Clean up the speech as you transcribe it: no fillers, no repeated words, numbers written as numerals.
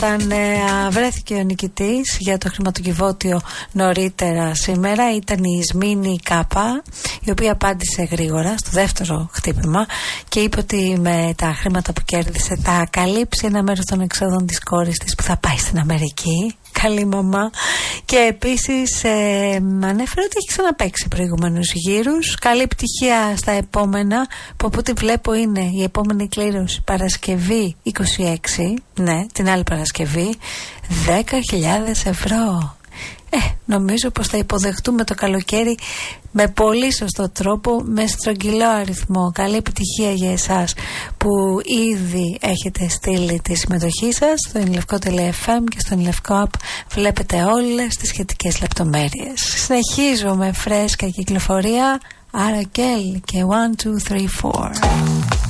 Όταν βρέθηκε ο νικητής για το χρηματοκιβώτιο νωρίτερα σήμερα ήταν η Ισμήνη Κάπα, η οποία απάντησε γρήγορα στο δεύτερο χτύπημα και είπε ότι με τα χρήματα που κέρδισε θα καλύψει ένα μέρος των εξόδων της κόρης της που θα πάει στην Αμερική. Καλή μαμά. Και επίσης ανέφερε ότι έχει ξαναπαίξει προηγούμενους γύρους. Καλή επιτυχία στα επόμενα, που από ό,τι βλέπω είναι η επόμενη κλήρωση Παρασκευή 26, ναι, την άλλη Παρασκευή, 10.000 ευρώ. Νομίζω πως θα υποδεχτούμε το καλοκαίρι με πολύ σωστό τρόπο, με στρογγυλό αριθμό. Καλή επιτυχία για εσάς που ήδη έχετε στείλει τη συμμετοχή σας στο enlevko.fm και στο Enlevko app βλέπετε όλες τις σχετικές λεπτομέρειες. Συνεχίζω με φρέσκα κυκλοφορία, Άρα και 1, 2, 3, 4.